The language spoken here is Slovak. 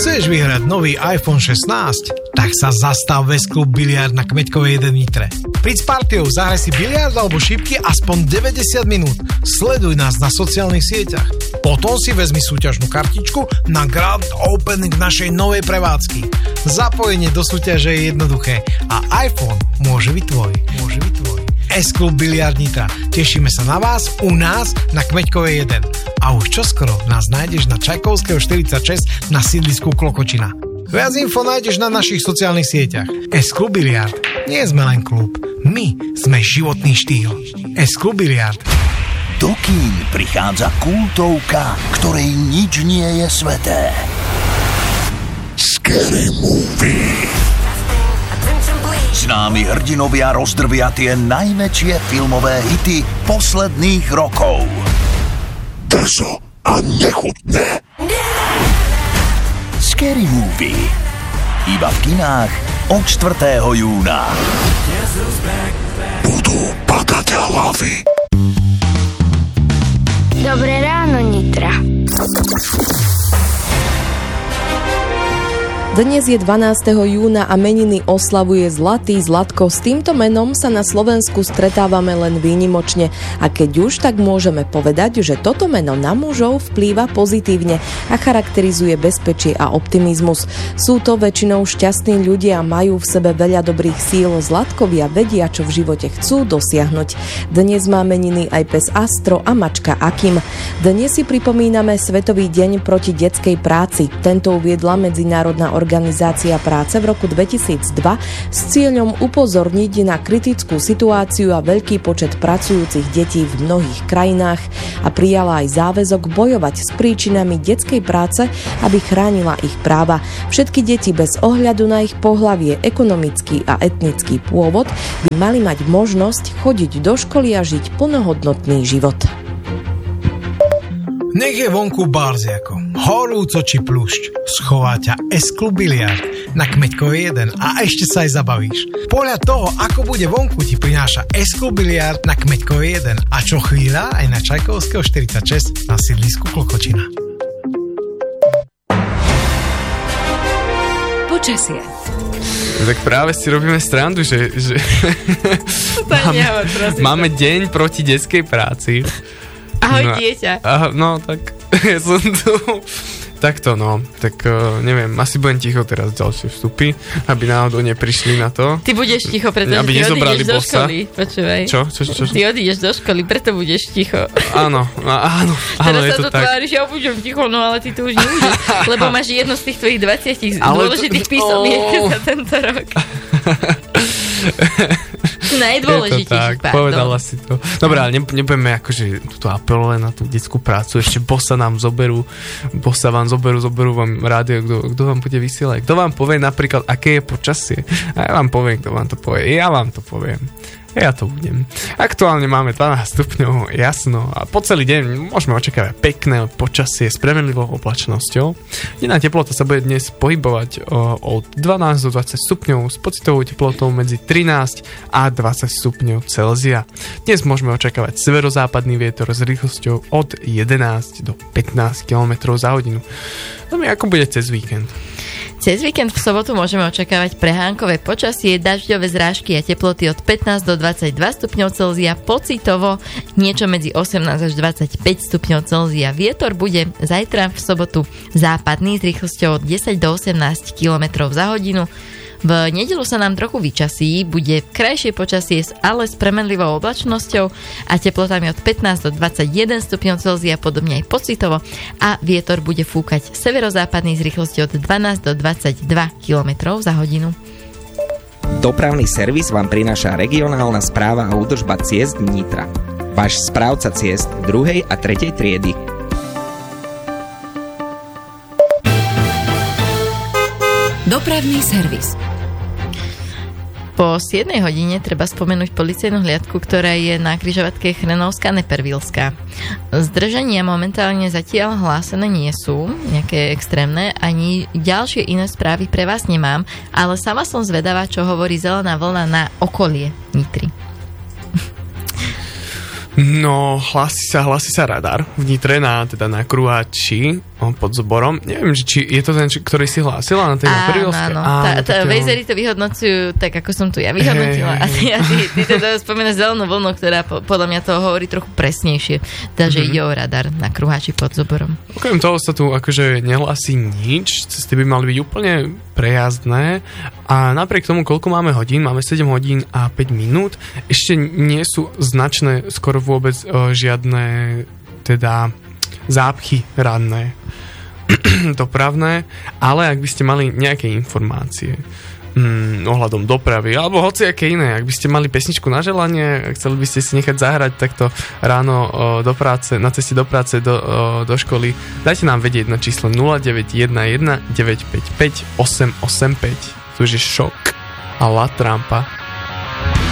Chceš vyhrať nový iPhone 16? Tak sa zastav v S-Klub Biliard na Kmeďkovej 1 Nitre. Príď s partiou, zahraj si biliard alebo šipky aspoň 90 minút. Sleduj nás na sociálnych sieťach. Potom si vezmi súťažnú kartičku na Grand Opening našej novej prevádzky. Zapojenie do súťaže je jednoduché a iPhone môže byť tvoj. S-Klub Biliard Nitra. Tešíme sa na vás u nás na Kmeďkovej 1. A už čoskoro nás nájdeš na Čajkovského 46 na sídlisku Klokočina. Viac info nájdeš na našich sociálnych sieťach. S-Klub Biliard. Nie sme len klub. My sme životný štýl. S-Klub Biliard. Do kín prichádza kultovka, ktorej nič nie je sveté. Scary Movie. Známi hrdinovia rozdrvia tie najväčšie filmové hity posledných rokov. Drzo a nechutné. Scary Movie. Iba v kinách od 4. júna. Budú padať hlavy. Dobré ráno, Nitra. Dnes je 12. júna a meniny oslavuje Zlatý Zlatko. S týmto menom sa na Slovensku stretávame len výnimočne. A keď už, tak môžeme povedať, že toto meno na mužov vplýva pozitívne a charakterizuje bezpečie a optimizmus. Sú to väčšinou šťastní ľudia a majú v sebe veľa dobrých síl. Zlatkovia vedia, čo v živote chcú dosiahnuť. Dnes má meniny aj pes Astro a mačka Akim. Dnes si pripomíname Svetový deň proti detskej práci. Tento uviedla Medzinárodná organizácia práce v roku 2002 s cieľom upozorniť na kritickú situáciu a veľký počet pracujúcich detí v mnohých krajinách a prijala aj záväzok bojovať s príčinami detskej práce, aby chránila ich práva. Všetky deti bez ohľadu na ich pohlavie, ekonomický a etnický pôvod by mali mať možnosť chodiť do školy a žiť plnohodnotný život. Nech je vonku barziako, horúco či pľúšť, schová ťa S-Klub Biliard na Kmeďkovej 1 a ešte sa aj zabavíš. Podľa toho, ako bude vonku, ti prináša S-Klub Biliard na Kmeďkovej 1 a čo chvíľa aj na Čajkovského 46 na sídlisku Klokočina. Počasie. Tak práve si robíme srandu, že máme deň proti detskej práci. Ahoj, dieťa. No, tak ja som tu. Takto, no. Tak neviem, asi budem ticho teraz ďalšie vstupy, aby náhodou neprišli na to. Ty budeš ticho, pretože aby ty odídeš do bossa. školy. Počúvaj. Čo? Ty odídeš do školy, preto budeš ticho. Áno, teraz je sa to to tak. tváriš, ja budem ticho, no ale ty tu už nebudeš, lebo máš jedno z tých tvojich 20 dôležitých písomiek za tento rok. Najdôležitejších, pardon. Povedala si to. Dobre, ale nebudeme akože túto apelovať na tú detskú prácu. Ešte bossa vám zoberú vám rádio, kto vám bude vysielať. Kto vám povie napríklad, aké je počasie. A ja vám poviem, kto vám to povie. Ja vám to poviem. Ja to budem. Aktuálne máme 12 stupňov, jasno, a po celý deň môžeme očakávať pekné počasie s premenlivou oblačnosťou. Denná teplota sa bude dnes pohybovať od 12 do 20 stupňov s pocitovou teplotou medzi 13 a 20 stupňov Celzia. Dnes môžeme očakávať severozápadný vietor s rýchlosťou od 11 do 15 km za hodinu. No mi ako bude cez víkend? Cez víkend v sobotu môžeme očakávať prehánkové počasie, dažďové zrážky a teploty od 15 do 22 stupňov Celzia, pocitovo niečo medzi 18 až 25 stupňov Celzia. Vietor bude zajtra v sobotu západný s rýchlosťou od 10 do 18 km za hodinu. V nedeľu sa nám trochu vyčasí, bude krajšie počasie, ale s premenlivou oblačnosťou a teplotami od 15 do 21 stupňov Celzia, podobne aj pocitovo, a vietor bude fúkať severozápadný s rýchlosťou od 12 do 22 km za hodinu. Dopravný servis vám prináša regionálna správa a údržba ciest Nitra. Váš správca ciest 2. a 3. triedy. Dopravný servis. Po 7 hodine treba spomenúť policajnú hliadku, ktorá je na križovatke Chrenovská-Nepervilská. Zdržania momentálne zatiaľ hlásené nie sú, nejaké extrémne, ani ďalšie iné správy pre vás nemám, ale sama som zvedavá, čo hovorí zelená vlna na okolie Nitry. No, hlási sa radar v Nitre na Kruháči. pod Zborom. Neviem, či je to ten, ktorý si hlásila na tej Prívolskej. Áno, Vejzery to vyhodnocujú tak, ako som tu ja vyhodnotila. A ty teda spomínaš zelenú vlnu, ktorá podľa mňa toho hovorí trochu presnejšie. Takže ide o radar na Kruháči pod Zoborom. Okrem toho sa tu akože nehlási nič, cesty by mali byť úplne prejazdné a napriek tomu, koľko máme hodín, máme 7 hodín a 5 minút, ešte nie sú značné skoro vôbec žiadne teda zápchy ranné dopravné, ale ak by ste mali nejaké informácie ohľadom dopravy alebo hociaké iné, ak by ste mali pesničku na želanie, chceli by ste si nechať zahrať takto ráno do práce, na ceste do práce do školy, dajte nám vedieť na číslo 0911 955 885. To už je Šok a La Trampa.